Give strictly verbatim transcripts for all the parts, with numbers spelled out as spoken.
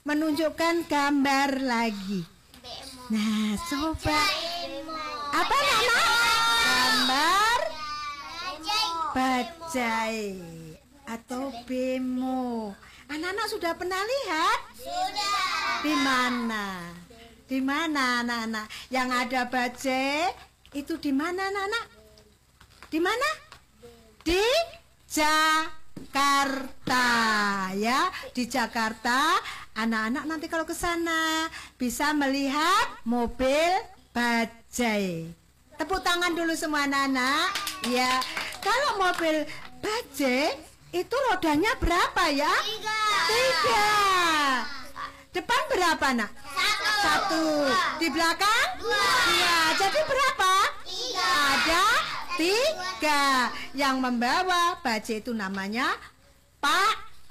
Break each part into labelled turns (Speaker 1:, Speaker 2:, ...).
Speaker 1: menunjukkan gambar lagi. Nah, coba apa nama? Gambar bajai atau bemo. Anak-anak sudah pernah lihat?
Speaker 2: Sudah.
Speaker 1: Di mana? Di mana anak-anak? Yang ada bajai itu di mana anak-anak? Di mana? Di Jakarta, ya. Di Jakarta, anak-anak nanti kalau ke sana bisa melihat mobil bajai. Tepuk tangan dulu semua anak-anak. Ya, kalau mobil bajai itu rodanya berapa ya?
Speaker 2: Tiga.
Speaker 1: Tiga. Depan berapa nak?
Speaker 2: Satu.
Speaker 1: Satu. Di belakang?
Speaker 2: Dua.
Speaker 1: Dua. Jadi berapa?
Speaker 2: Tiga.
Speaker 1: Ada tiga. Yang membawa bajai itu namanya Pak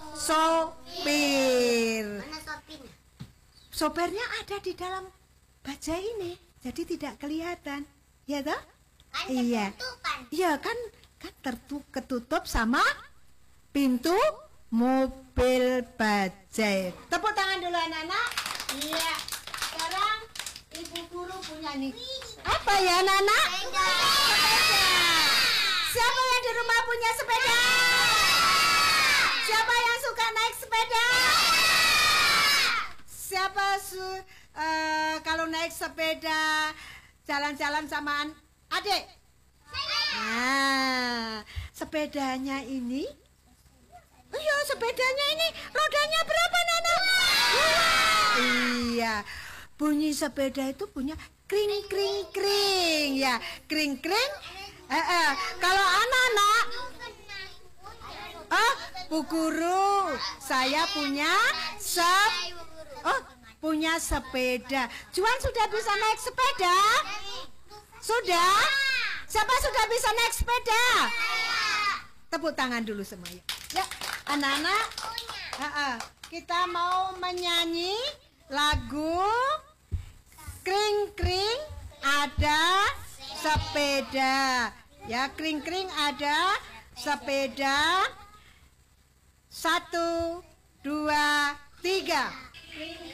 Speaker 1: Sopir.
Speaker 2: Mana sopirnya?
Speaker 1: Sopirnya ada di dalam bajai ini, jadi tidak kelihatan, ya toh?
Speaker 2: Kan
Speaker 1: Iya.
Speaker 2: ketutupan.
Speaker 1: Iya kan, kan tertutup ketutup sama pintu mobil bajai. Tepuk tangan dulu anak-anak. Iya. Sekarang ibu guru punya nih. Apa ya anak-anak?
Speaker 2: Sepeda.
Speaker 1: Sepeda. Siapa yang di rumah punya sepeda? Siapa yang suka naik sepeda? Siapa su eh, kalau naik sepeda jalan-jalan sama adik? Nah, sepedanya ini, iya sepedanya ini rodanya berapa Nana? Iya, bunyi sepeda itu punya kring kring kring ya, kring kring. Eh, eh. Kalau anak-anak, oh Bu Guru, saya punya sep, oh punya sepeda. Juan sudah bisa naik sepeda? Sudah? Siapa sudah bisa naik sepeda? Tepuk tangan dulu semuanya. Ya, anak-anak, uh-uh. kita mau menyanyi lagu kring kring ada sepeda. Ya, kring kring ada sepeda. Satu, dua, tiga. Kring